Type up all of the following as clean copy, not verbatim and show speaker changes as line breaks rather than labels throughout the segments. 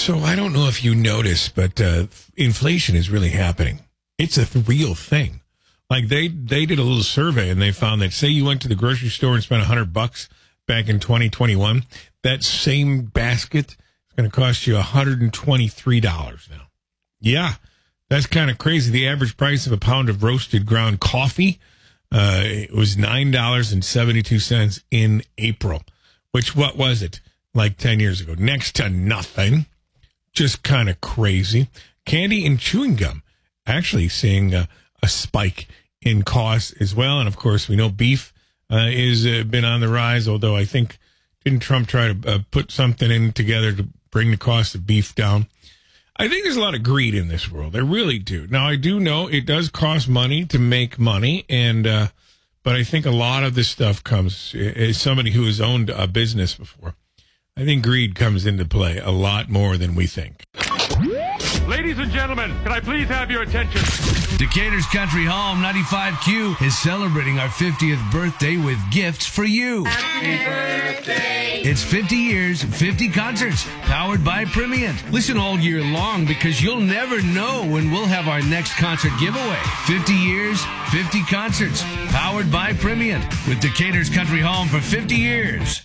So I don't know if you noticed, but inflation is really happening. It's a real thing. Like they did a little survey and they found that, say you went to the grocery store and spent $100 back in 2021, that same basket is going to cost you $123 now. Yeah, that's kind of crazy. The average price of a pound of roasted ground coffee it was $9.72 in April, which, what was it? Like 10 years ago. Next to nothing. Just kind of crazy. Candy and chewing gum actually seeing a spike in cost as well. And, of course, we know beef is been on the rise, although I think, didn't Trump try to put something in together to bring the cost of beef down? I think there's a lot of greed in this world. I really do. Now, I do know it does cost money to make money, and but I think a lot of this stuff comes, as somebody who has owned a business before, I think greed comes into play a lot more than we think.
Ladies and gentlemen, can I please have your attention?
Decatur's Country Home 95Q is celebrating our 50th birthday with gifts for you.
Happy birthday!
It's 50 years, 50 concerts, powered by Primient. Listen all year long because you'll never know when we'll have our next concert giveaway. 50 years, 50 concerts, powered by Primient. With Decatur's Country Home for 50 years.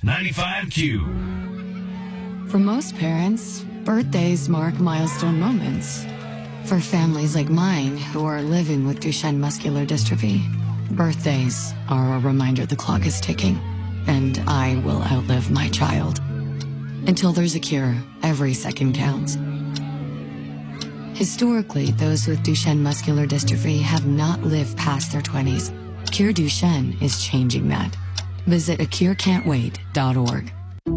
95Q.
For most parents, birthdays mark milestone moments. For families like mine who are living with Duchenne muscular dystrophy, birthdays are a reminder the clock is ticking, and I will outlive my child. Until there's a cure, every second counts. Historically, those with Duchenne muscular dystrophy have not lived past their 20s. Cure Duchenne is changing that. Visit acurecan'twait.org.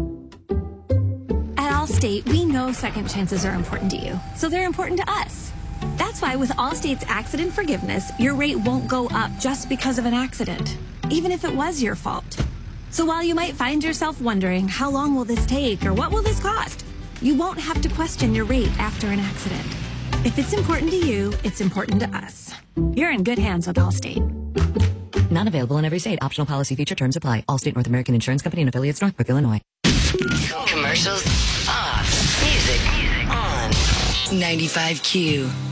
At Allstate, we know second chances are important to you, so they're important to us. That's why with Allstate's accident forgiveness, your rate won't go up just because of an accident, even if it was your fault. So while you might find yourself wondering, how long will this take or what will this cost? You won't have to question your rate after an accident. If it's important to you, it's important to us. You're in good hands with Allstate.
Not available in every state. Optional policy feature terms apply. Allstate North American Insurance Company and affiliates, Northbrook, Illinois.
Commercials off. Music on. 95Q.